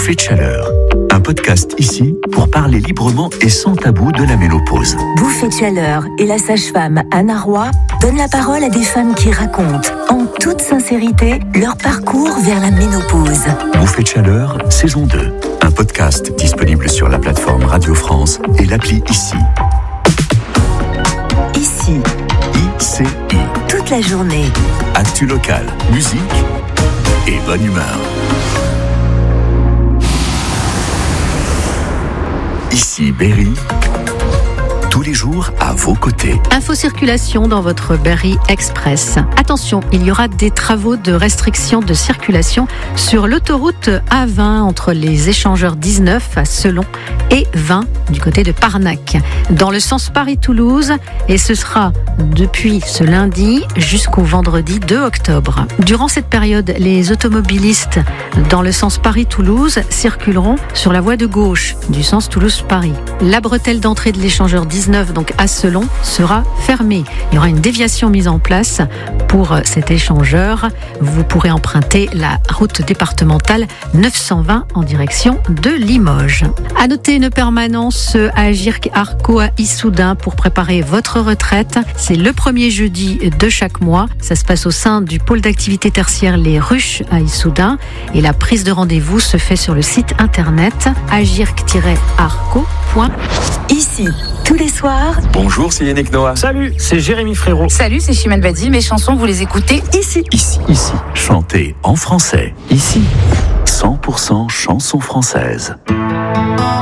Bouffée de chaleur. Un podcast ici pour parler librement et sans tabou de la ménopause. Bouffée de chaleur et la sage-femme Anna Roy donnent la parole à des femmes qui racontent, en toute sincérité, leur parcours vers la ménopause. Bouffée de chaleur, saison 2. Un podcast disponible sur la plateforme Radio France et l'appli Ici. Ici, ICI. toute la journée. Actu local, musique et bonne humeur. Ici Berry, tous les jours à vos côtés. Info circulation dans votre Berry Express. Attention, il y aura des travaux de restriction de circulation sur l'autoroute A20 entre les échangeurs 19 à Selon et 20 du côté de Parnac, dans le sens Paris-Toulouse, et ce sera depuis ce lundi jusqu'au vendredi 2 octobre. Durant cette période, les automobilistes dans le sens Paris-Toulouse circuleront sur la voie de gauche du sens Toulouse-Paris. La bretelle d'entrée de l'échangeur 19, donc à Selon, sera fermée. Il y aura une déviation mise en place pour cet échangeur. Vous pourrez emprunter la route départementale 920 en direction de Limoges. À noter une permanence à Girc-Arco à Issoudun pour préparer votre retraite. C'est le premier jeudi de chaque mois. Ça se passe au sein du pôle d'activité tertiaire Les Ruches à Issoudun. Et la prise de rendez-vous se fait sur le site internet agirc-arco.fr. Ici, tous les soirs. Bonjour, c'est Yannick Noah. Salut, c'est Jérémy Frérot. Salut, c'est Chimène Badi. Mes chansons, vous les écoutez ici. Ici. Chantez en français. Ici. 100% chansons françaises.